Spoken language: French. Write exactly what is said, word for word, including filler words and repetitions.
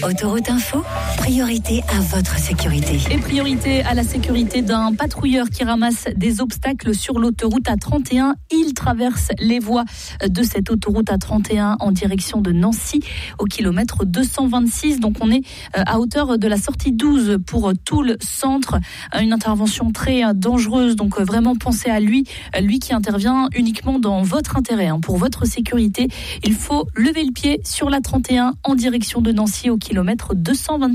Autoroute Info, priorité à votre sécurité. Et priorité à la sécurité d'un patrouilleur qui ramasse des obstacles sur l'autoroute A trente et un. Il traverse les voies de cette autoroute A trente et un en direction de Nancy au kilomètre deux cent vingt-six. Donc on est à hauteur de la sortie douze pour Toul Centre. Une intervention très dangereuse, donc vraiment pensez à lui, lui qui intervient uniquement dans votre intérêt, hein, pour votre sécurité. Il faut lever le pied sur la trente et un en direction de Nancy au kilomètre deux cent vingt-six.